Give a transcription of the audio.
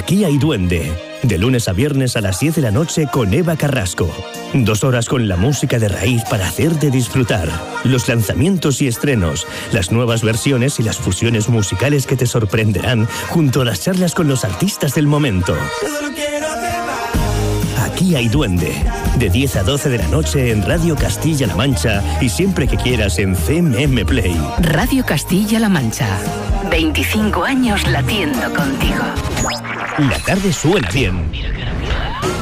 Aquí hay duende. De lunes a viernes a las 10 de la noche con Eva Carrasco. 2 horas con la música de raíz para hacerte disfrutar. Los lanzamientos y estrenos, las nuevas versiones y las fusiones musicales que te sorprenderán junto a las charlas con los artistas del momento. Aquí hay duende. De 10 a 12 de la noche en Radio Castilla-La Mancha y siempre que quieras en CMM Play. Radio Castilla-La Mancha. 25 años latiendo contigo. La tarde suena bien.